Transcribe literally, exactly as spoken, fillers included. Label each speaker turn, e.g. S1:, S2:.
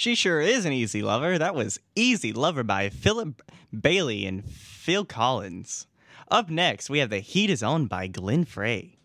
S1: She sure is an easy lover. That was Easy Lover by Philip Bailey and Phil Collins. Up next, we have The Heat Is On by Glenn Frey.